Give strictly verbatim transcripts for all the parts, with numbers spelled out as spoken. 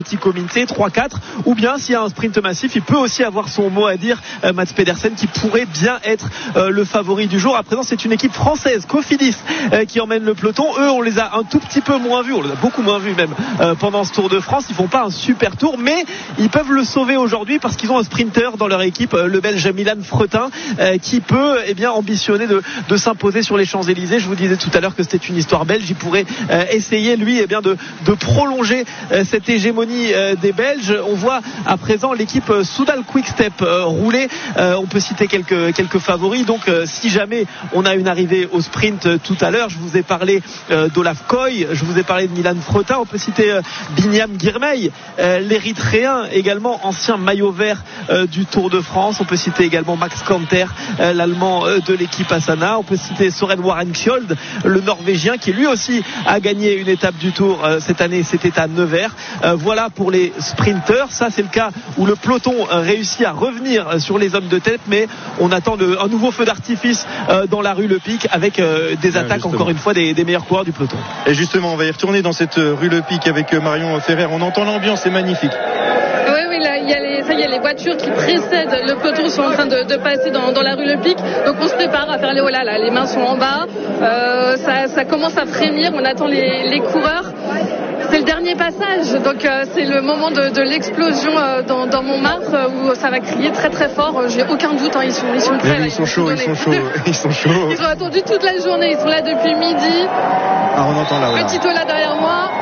Petit comité trois quatre, ou bien s'il y a un sprint massif, il peut aussi avoir son mot à dire, euh, Mats Pedersen, qui pourrait bien être euh, le favori du jour. À présent, c'est une équipe française, Cofidis, euh, qui emmène le peloton. Eux, on les a un tout petit peu moins vus, on les a beaucoup moins vus même euh, pendant ce Tour de France. Ils font pas un super tour, mais ils peuvent le sauver aujourd'hui parce qu'ils ont un sprinter dans leur équipe, euh, le Belge Milan Fretin, euh, qui peut eh bien ambitionner de, de s'imposer sur les Champs-Élysées. Je vous disais tout à l'heure que c'était une histoire belge. Il pourrait euh, essayer lui eh bien de, de prolonger euh, cette hégémonie des Belges. On voit à présent l'équipe Soudal Quick-Step euh, rouler. Euh, on peut citer quelques, quelques favoris. Donc euh, si jamais on a une arrivée au sprint euh, tout à l'heure, je vous ai parlé euh, d'Olaf Koy, je vous ai parlé de Milan Fretin, on peut citer euh, Binyam Girmay, euh, l'Érythréen également, ancien maillot vert euh, du Tour de France. On peut citer également Max Kanter, euh, l'Allemand euh, de l'équipe Astana. On peut citer Soren Warrenskjold, le Norvégien, qui lui aussi a gagné une étape du Tour euh, cette année. C'était à Nevers. Euh, voilà pour les sprinteurs. Ça, c'est le cas où le peloton réussit à revenir sur les hommes de tête, mais on attend de, un nouveau feu d'artifice dans la rue Le Pic avec des attaques, justement, encore une fois, des, des meilleurs coureurs du peloton. Et justement, on va y retourner dans cette rue Le Pic avec Marion Ferrer. On entend l'ambiance, c'est magnifique. Oui, oui, là, il y a les, ça y est, les voitures qui précèdent le peloton sont en train de, de passer dans, dans la rue Le Pic. Donc on se prépare à faire les holas, là. Les mains sont en bas. Euh, ça, ça commence à frémir. On attend les, les coureurs. C'est le dernier passage, donc euh, c'est le moment de, de l'explosion euh, dans, dans Montmartre euh, où ça va crier très très fort. Euh, j'ai aucun doute, hein, ils sont ils sont prêts. Là, ils, sont chauds, ils sont chauds, ils sont chauds. Ils ont attendu toute la journée, ils sont là depuis midi. Ah, on entend là. Voilà. Petit Ola derrière moi.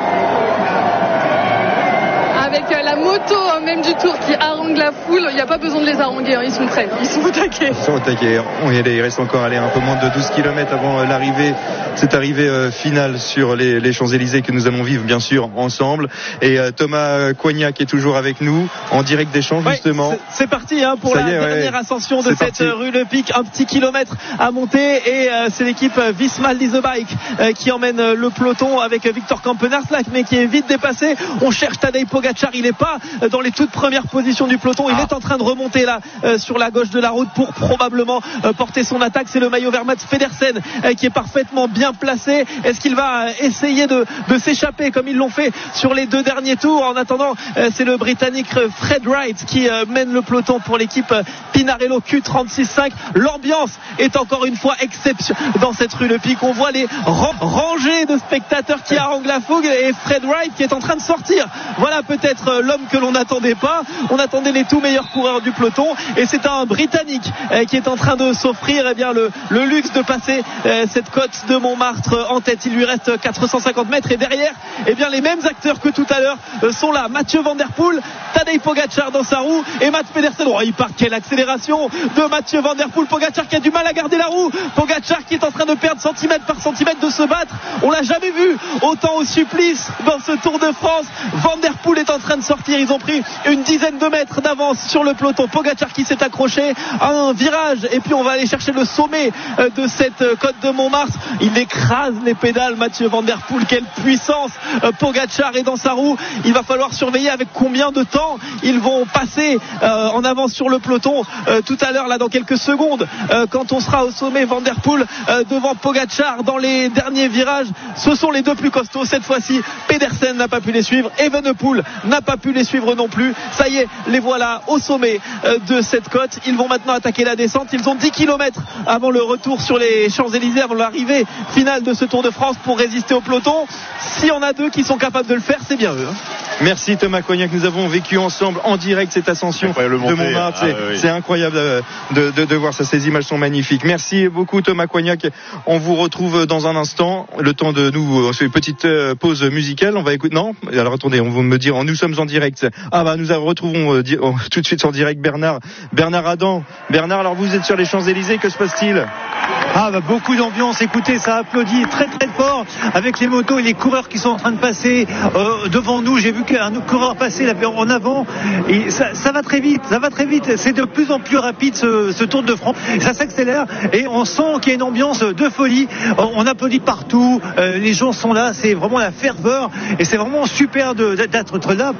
Avec la moto même du Tour qui harangue la foule, il n'y a pas besoin de les haranguer, hein. Ils sont prêts, ils sont au taquet. Ils sont au taquet. Il reste encore allez, un peu moins de douze kilomètres avant l'arrivée, cette arrivée finale sur les, les Champs-Élysées que nous allons vivre bien sûr ensemble. Et Thomas Coignac est toujours avec nous en direct des Champs, justement. Ouais, c'est, c'est parti hein, pour Ça la est, dernière ouais. ascension de c'est cette parti. rue Le Pic, un petit kilomètre à monter et euh, c'est l'équipe Visma Lease Bike euh, qui emmène euh, le peloton avec Victor Kampenaerts, mais qui est vite dépassé. On cherche Tadej Pogacar, il n'est pas dans les toutes premières positions du peloton, il ah. est en train de remonter là euh, sur la gauche de la route pour probablement euh, porter son attaque. C'est le maillot vert Mats Pedersen euh, qui est parfaitement bien placé. Est-ce qu'il va euh, essayer de, de s'échapper comme ils l'ont fait sur les deux derniers tours? En attendant, euh, c'est le Britannique Fred Wright qui euh, mène le peloton pour l'équipe euh, Pinarello Q trente-six cinq. L'ambiance est encore une fois exceptionnelle dans cette rue Le Pic. On voit les ran- rangées de spectateurs qui haranguent la fougue et Fred Wright qui est en train de sortir. Voilà peut-être euh, l'homme que l'on n'attendait pas. On attendait les tout meilleurs coureurs du peloton et c'est un Britannique euh, qui est en train de s'offrir eh bien, le, le luxe de passer euh, cette côte de Montmartre en tête. Il lui reste quatre cent cinquante mètres et derrière eh bien, les mêmes acteurs que tout à l'heure euh, sont là. Mathieu Van Der Poel, Tadej Pogacar dans sa roue et Mats Pedersen. Oh, il part, quelle accélération de Mathieu Van Der Poel. Pogacar qui a du mal à garder la roue. Pogacar qui est en train de perdre centimètre par centimètre, de se battre. On l'a jamais vu autant au supplice dans ce Tour de France. Van Der Poel est en train de sortir. Ils ont pris une dizaine de mètres d'avance sur le peloton. Pogacar qui s'est accroché à un virage et puis on va aller chercher le sommet de cette côte de Montmartre. Il écrase les pédales, Mathieu Van Der Poel. Quelle puissance. Pogacar est dans sa roue. Il va falloir surveiller avec combien de temps ils vont passer euh, en avance sur le peloton euh, tout à l'heure, là dans quelques secondes, euh, quand on sera au sommet. Van Der Poel euh, devant Pogacar dans les derniers virages. Ce sont les deux plus costauds cette fois-ci. Pedersen n'a pas pu les suivre, Evenepoel n'a pas pu les suivre non plus. Ça y est, les voilà au sommet euh, de cette côte. Ils vont maintenant attaquer la descente. Ils ont dix kilomètres avant le retour sur les Champs-Élysées, avant l'arrivée finale de ce Tour de France pour résister au peloton. Si on a deux qui sont capables de le faire, c'est bien eux. Hein. Merci Thomas Cognac, nous avons vécu ensemble en direct cette ascension de Montmartre. C'est, ah, oui. c'est incroyable de, de, de voir ça, ces images sont magnifiques. Merci beaucoup Thomas Cognac, on vous retrouve dans un instant, le temps de nous, on fait une petite pause musicale, on va écouter, non, alors attendez, on va me dire, nous sommes en direct, ah bah nous retrouvons euh, oh, tout de suite en direct Bernard, Bernard Adam. Bernard, alors vous êtes sur les Champs-Élysées, que se passe-t-il? Ah bah beaucoup d'ambiance, écoutez, ça applaudit très très fort avec les motos et les coureurs qui sont en train de passer euh, devant nous. J'ai vu qu'un coureur passer là, en avant et ça, ça va très vite, ça va très vite. C'est de plus en plus rapide ce, ce Tour de France. Ça s'accélère et on sent qu'il y a une ambiance de folie. On applaudit partout, euh, les gens sont là, c'est vraiment la ferveur et c'est vraiment super de, d'être là pour vous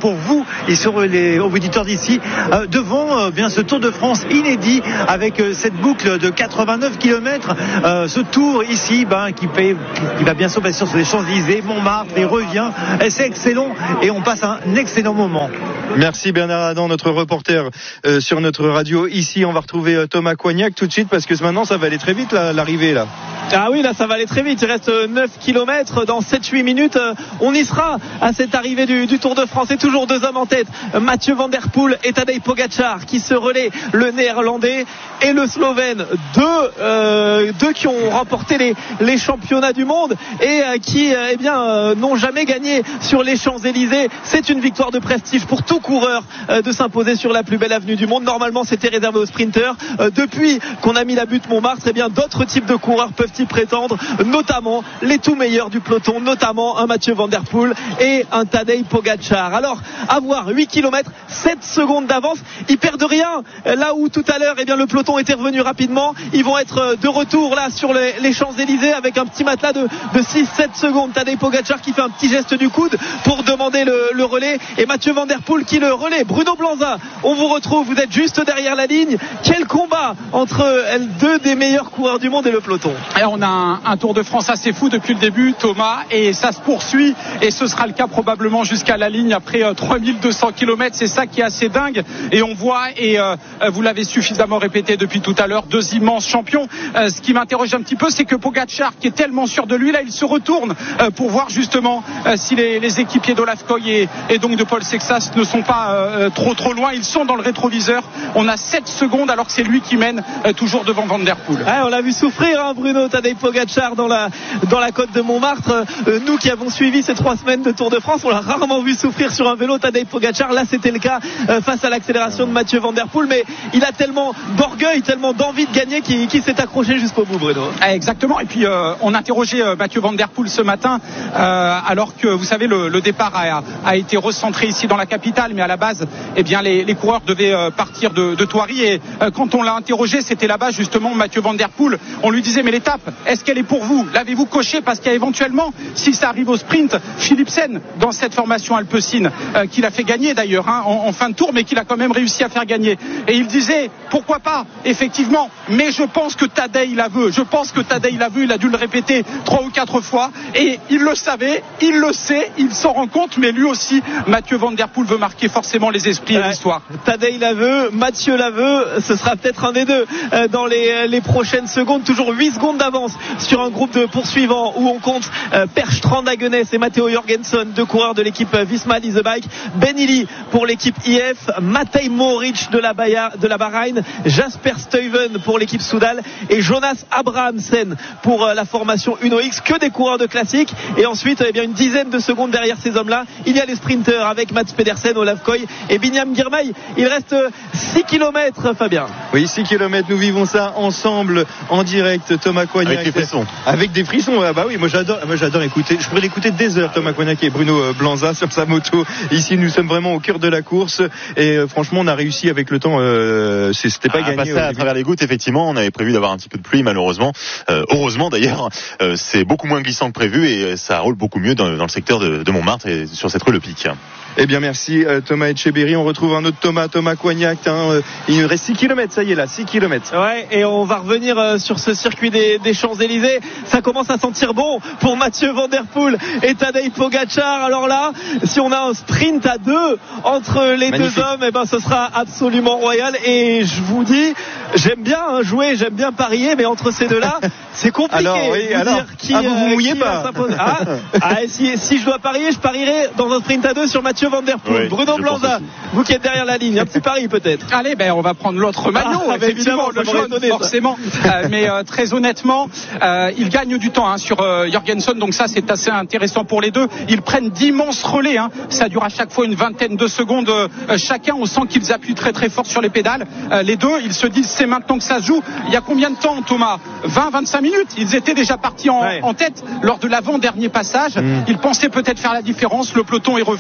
et sur les auditeurs d'ici, euh, devant euh, bien ce Tour de France inédit avec euh, cette boucle de quatre-vingt-neuf kilomètres, euh, ce tour ici ben, qui, paye, qui va bien sûr passer sur les Champs-Élysées, Montmartre et revient. Et c'est excellent et on passe un excellent moment. Merci Bernard Adam, notre reporter euh, sur notre radio. Ici, on va retrouver euh, Thomas Coignac tout de suite parce que maintenant, ça va aller très vite la, l'arrivée là. Ah oui, là ça va aller très vite, il reste neuf kilomètres dans sept huit minutes, on y sera à cette arrivée du, du Tour de France. Et toujours deux hommes en tête, Mathieu Van Der Poel et Tadej Pogačar qui se relaient, le néerlandais et le slovène, deux, euh, deux qui ont remporté les, les championnats du monde et euh, qui euh, eh bien, euh, n'ont jamais gagné sur les Champs-Élysées. C'est une victoire de prestige pour tout coureur euh, de s'imposer sur la plus belle avenue du monde. Normalement c'était réservé aux sprinteurs, euh, depuis qu'on a mis la butte Montmartre, eh bien d'autres types de coureurs peuvent y prétendre, notamment les tout meilleurs du peloton, notamment un Mathieu Van Der Poel et un Tadej Pogačar. Alors, avoir huit kilomètres, sept secondes d'avance, ils perdent rien. Là où tout à l'heure, eh bien, le peloton était revenu rapidement, ils vont être de retour là sur les, les Champs-Élysées avec un petit matelas de, de six sept secondes. Tadej Pogačar qui fait un petit geste du coude pour demander le, le relais et Mathieu Van Der Poel qui le relaie. Bruno Blanza, on vous retrouve, vous êtes juste derrière la ligne. Quel combat entre deux des meilleurs coureurs du monde et le peloton. Et on a un, un Tour de France assez fou depuis le début, Thomas, et ça se poursuit et ce sera le cas probablement jusqu'à la ligne après euh, trois mille deux cents kilomètres. C'est ça qui est assez dingue et on voit, et euh, vous l'avez suffisamment répété depuis tout à l'heure, deux immenses champions. Euh, ce qui m'interroge un petit peu, c'est que Pogačar, qui est tellement sûr de lui, là il se retourne euh, pour voir justement euh, si les, les équipiers d'Olaf Koy et, et donc de Paul Sexas ne sont pas euh, trop trop loin. Ils sont dans le rétroviseur. On a sept secondes alors que c'est lui qui mène euh, toujours devant Van Der Poel. Ouais, on l'a vu souffrir, hein, Bruno. Tadej Pogačar dans la dans la côte de Montmartre. Euh, nous qui avons suivi ces trois semaines de Tour de France, on l'a rarement vu souffrir sur un vélo. Tadej Pogačar, là c'était le cas euh, face à l'accélération de Mathieu Van Der Poel, mais il a tellement d'orgueil, tellement d'envie de gagner qu'il, qu'il s'est accroché jusqu'au bout, Bruno. Exactement. Et puis euh, on interrogeait euh, Mathieu Van Der Poel ce matin, euh, alors que vous savez le, le départ a, a été recentré ici dans la capitale, mais à la base, eh bien les, les coureurs devaient euh, partir de, de Thoiry et euh, quand on l'a interrogé, c'était là-bas justement Mathieu Van Der Poel. On lui disait mais l'étape, est-ce qu'elle est pour vous? L'avez-vous coché? Parce qu'il y a éventuellement, si ça arrive au sprint, Philipsen dans cette formation alpecin euh, qu'il a fait gagner d'ailleurs hein, en, en fin de tour, mais qu'il a quand même réussi à faire gagner. Et il disait pourquoi pas, effectivement, mais je pense que Tadej la veut. Je pense que Tadej la veut. Il a dû le répéter trois ou quatre fois et il le savait, il le sait, il s'en rend compte, mais lui aussi, Mathieu Van Der Poel veut marquer forcément les esprits et l'histoire. Tadej la veut, Mathieu la veut, ce sera peut-être un des deux euh, dans les, les prochaines secondes. Toujours huit secondes d'avance sur un groupe de poursuivants où on compte euh, Perstrand Hagenes et Matteo Jorgensen, deux coureurs de l'équipe Visma Lease Bike, Ben Illy pour l'équipe I F, Matej Mohoric de la, Baia, de la Bahreïn, Jasper Stuyven pour l'équipe Soudal et Jonas Abrahamsen pour euh, la formation Uno X. Que des coureurs de classique. Et ensuite, eh bien, une dizaine de secondes derrière ces hommes-là, il y a les sprinteurs avec Mats Pedersen, Olaf Koy et Binyam Girmay. Il reste six kilomètres, Fabien. Oui, six kilomètres, nous vivons ça ensemble en direct. Thomas Coignac. Avec des frissons. Avec des frissons, ah bah oui, moi j'adore, moi j'adore écouter. Je pourrais l'écouter des heures, Thomas Coignac et Bruno Blanza sur sa moto. Ici, nous sommes vraiment au cœur de la course et euh, franchement, on a réussi avec le temps. Euh, c'était pas à gagné. Passer à travers les gouttes, effectivement, on avait prévu d'avoir un petit peu de pluie, malheureusement. Euh, heureusement d'ailleurs, euh, c'est beaucoup moins glissant que prévu et ça roule beaucoup mieux dans, dans le secteur de, de Montmartre et sur cette rue Le Pic. Eh bien merci euh, Thomas Etcheberry. On retrouve un autre Thomas, Thomas Coignac. Hein, euh, il nous reste six kilomètres, ça y est là, six kilomètres. Ouais, et on va revenir euh, sur ce circuit des, des Champs-Élysées. Ça commence à sentir bon pour Mathieu Van Der Poel et Tadej Pogačar. Alors là, si on a un sprint à deux entre les Magnifique. deux hommes, eh ben ce sera absolument royal. Et je vous dis, j'aime bien hein, jouer, j'aime bien parier, mais entre ces deux-là, c'est compliqué. Alors, oui, de alors, dire qui, ah, vous vous mouillez qui pas. Ah, ah, si, si je dois parier, je parierai dans un sprint à deux sur Mathieu Van Der Poel. Oui, Bruno Blanza, vous qui êtes derrière la ligne, un petit pari peut-être. Allez, ben on va prendre l'autre maillot, ah, effectivement, le jaune, donné, forcément. euh, mais euh, très honnêtement, euh, il gagne du temps hein, sur euh, Jorgensen, donc ça c'est assez intéressant pour les deux. Ils prennent d'immenses relais, hein. Ça dure à chaque fois une vingtaine de secondes euh, chacun. On sent qu'ils appuient très très fort sur les pédales. Euh, les deux, ils se disent c'est maintenant que ça se joue. Il y a combien de temps, Thomas? vingt à vingt-cinq minutes. Ils étaient déjà partis en, ouais. en tête lors de l'avant-dernier passage. Mmh. Ils pensaient peut-être faire la différence. Le peloton est revenu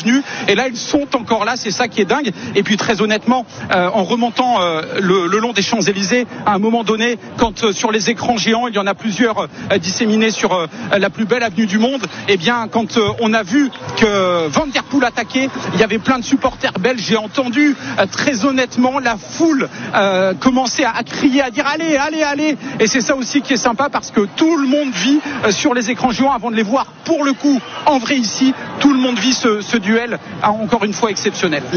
Et là, ils sont encore là. C'est ça qui est dingue. Et puis, très honnêtement, euh, en remontant euh, le, le long des Champs-Élysées, à un moment donné, quand euh, sur les écrans géants, il y en a plusieurs euh, disséminés sur euh, la plus belle avenue du monde, eh bien, quand euh, on a vu que Van Der Poel attaquait, il y avait plein de supporters belges. J'ai entendu euh, très honnêtement la foule euh, commencer à, à crier, à dire allez, allez, allez. Et c'est ça aussi qui est sympa parce que tout le monde vit euh, sur les écrans géants avant de les voir pour le coup en vrai ici. Tout le monde vit ce, ce duel, encore une fois exceptionnel.